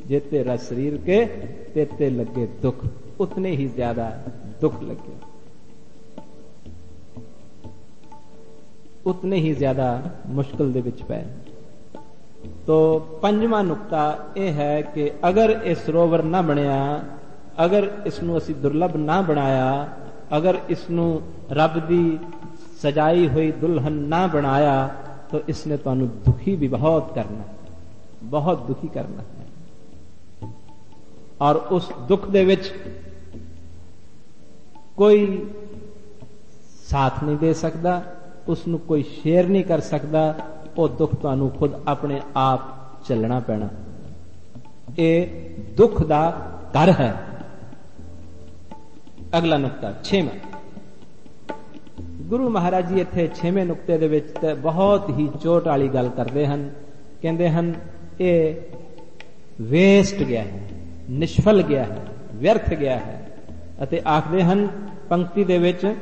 जे तेरा शरीर के तेते लगे दुख, उतने ही ज्यादा दुख लगे, उतने ही ज्यादा मुश्किल दे विच पै। तो पंजवां नुकता यह है कि अगर यह सरोवर ना बनिया, अगर इसनूं असीं दुर्लभ ना बनाया, अगर इसनूं रब दी सजाई हुई दुल्हन ना बनाया, तो इसने तुहानूं दुखी भी बहुत करना, बहुत दुखी करना है। और उस दुख दे विच कोई साथ नहीं दे सकता, उसनूं कोई शेयर नहीं कर सकता, वो दुख तुहानूं खुद अपने आप चलना पैना। ये दुख दा घर है। अगला नुकता 6वां, गुरु महाराज जी इत्थे 6वें नुकते दे विच ते बहुत ही चोट वाली गल करते हैं। कहते हैं ये वेस्ट गया है, निष्फल गया है, व्यर्थ गया है। अते आखदे हैं पंक्ति दे विच